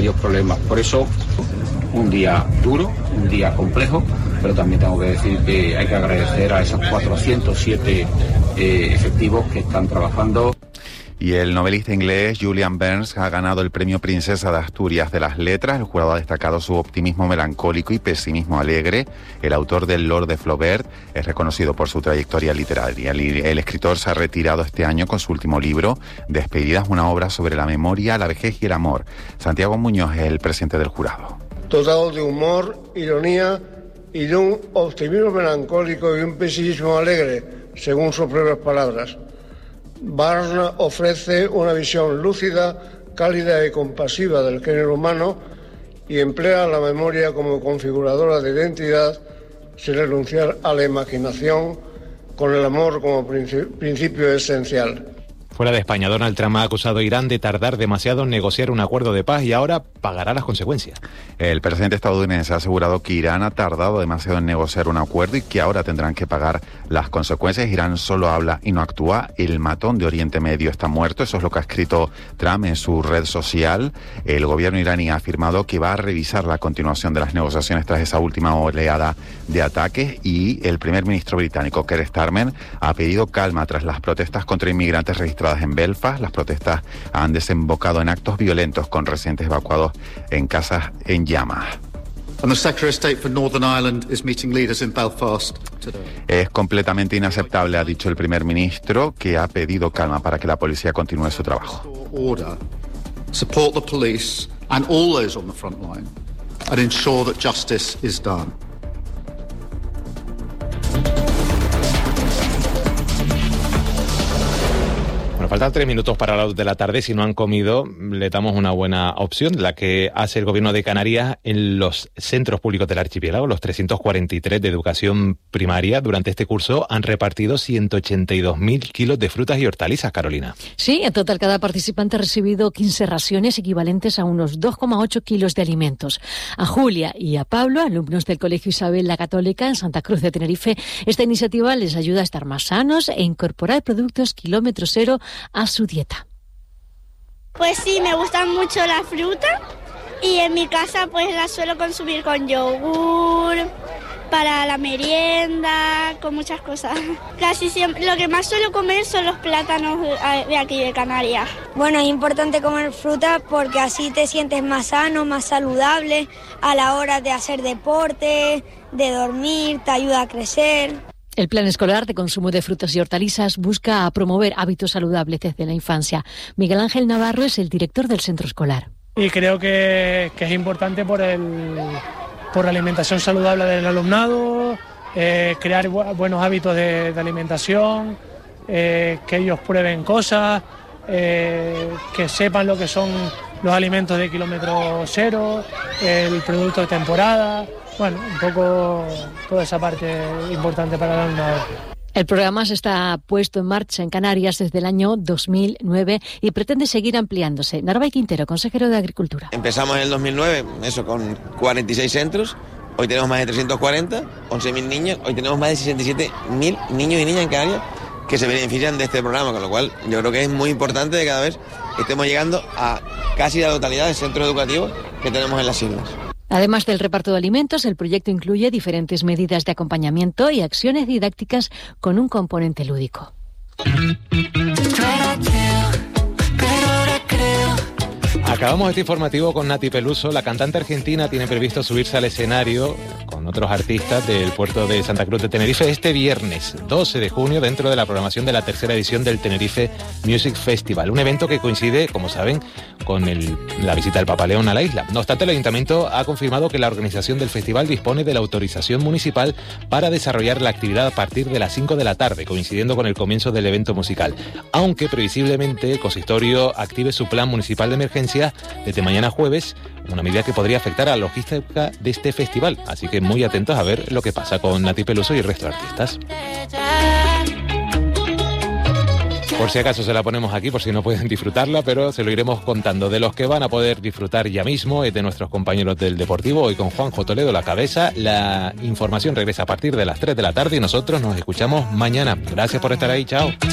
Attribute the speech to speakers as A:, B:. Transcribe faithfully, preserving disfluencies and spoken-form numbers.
A: serios problemas. Por eso, un día duro, un día complejo, pero también tengo que decir que hay que agradecer a esos cuatrocientos siete eh, efectivos que están trabajando.
B: Y el novelista inglés Julian Barnes ha ganado el premio Princesa de Asturias de las Letras. El jurado ha destacado su optimismo melancólico y pesimismo alegre. El autor del Lord de Flaubert es reconocido por su trayectoria literaria. El, el escritor se ha retirado este año con su último libro, Despedidas, una obra sobre la memoria, la vejez y el amor. Santiago Muñoz es el presidente del jurado.
C: Dotado de humor, ironía y de un optimismo melancólico y un pesimismo alegre, según sus propias palabras. Barnes ofrece una visión lúcida, cálida y compasiva del género humano y emplea la memoria como configuradora de identidad sin renunciar a la imaginación, con el amor como principio esencial.
D: Fuera de España, Donald Trump ha acusado a Irán de tardar demasiado en negociar un acuerdo de paz y ahora pagará las consecuencias.
B: El presidente estadounidense ha asegurado que Irán ha tardado demasiado en negociar un acuerdo y que ahora tendrán que pagar las consecuencias. Irán solo habla y no actúa. El matón de Oriente Medio está muerto. Eso es lo que ha escrito Trump en su red social. El gobierno iraní ha afirmado que va a revisar la continuación de las negociaciones tras esa última oleada de ataques, y el primer ministro británico, Keir Starmer, ha pedido calma tras las protestas contra inmigrantes registradas en Belfast. Las protestas han desembocado en actos violentos con residentes evacuados en casas en llamas. Es completamente inaceptable, ha dicho el primer ministro, que ha pedido calma para que la policía continúe su trabajo.
E: Support the police and all those on the front line and ensure that justice is done.
D: Bueno, faltan tres minutos para las dos de la tarde. Si no han comido, le damos una buena opción, la que hace el Gobierno de Canarias en los centros públicos del archipiélago. Los trescientos cuarenta y tres de educación primaria durante este curso han repartido ciento ochenta y dos mil kilos de frutas y hortalizas, Carolina.
F: Sí, en total cada participante ha recibido quince raciones equivalentes a unos dos coma ocho kilos de alimentos. A Julia y a Pablo, alumnos del Colegio Isabel la Católica en Santa Cruz de Tenerife, esta iniciativa les ayuda a estar más sanos e incorporar productos kilómetro cero a su dieta.
G: Pues sí, me gustan mucho la fruta y en mi casa pues la suelo consumir con yogur, para la merienda, con muchas cosas. Casi siempre, lo que más suelo comer son los plátanos de aquí de Canarias.
H: Bueno, es importante comer fruta porque así te sientes más sano, más saludable a la hora de hacer deporte, de dormir, te ayuda a crecer.
F: El Plan Escolar de Consumo de Frutas y Hortalizas busca promover hábitos saludables desde la infancia. Miguel Ángel Navarro es el director del centro escolar.
I: Y creo que, que es importante por, el, por la alimentación saludable del alumnado, eh, crear bu- buenos hábitos de, de alimentación, eh, que ellos prueben cosas, eh, que sepan lo que son los alimentos de kilómetro cero, el producto de temporada. Bueno, un poco toda esa parte importante para el alumnado.
F: El programa se está puesto en marcha en Canarias desde el año dos mil nueve y pretende seguir ampliándose. Narváez Quintero, consejero de Agricultura.
J: Empezamos en el dos mil nueve, eso con cuarenta y seis centros. Hoy tenemos más de trescientos cuarenta, once mil niños. Hoy tenemos más de sesenta y siete mil niños y niñas en Canarias que se benefician de este programa, con lo cual yo creo que es muy importante que cada vez estemos llegando a casi la totalidad de centros educativos que tenemos en las islas.
F: Además del reparto de alimentos, el proyecto incluye diferentes medidas de acompañamiento y acciones didácticas con un componente lúdico.
D: Acabamos este informativo con Nati Peluso. La cantante argentina tiene previsto subirse al escenario con otros artistas del puerto de Santa Cruz de Tenerife este viernes doce de junio dentro de la programación de la tercera edición del Tenerife Music Festival, un evento que coincide, como saben, con el, la visita del Papa León a la isla. No obstante, el Ayuntamiento ha confirmado que la organización del festival dispone de la autorización municipal para desarrollar la actividad a partir de las cinco de la tarde, coincidiendo con el comienzo del evento musical, aunque previsiblemente el consistorio active su plan municipal de emergencia desde mañana jueves, una medida que podría afectar a la logística de este festival. Así que muy atentos a ver lo que pasa con Nati Peluso y el resto de artistas. Por si acaso se la ponemos aquí, por si no pueden disfrutarla, pero se lo iremos contando. De los que van a poder disfrutar ya mismo es de nuestros compañeros del Deportivo, hoy con Juanjo Toledo la cabeza. La información regresa a partir de las tres de la tarde y nosotros nos escuchamos mañana. Gracias por estar ahí, chao.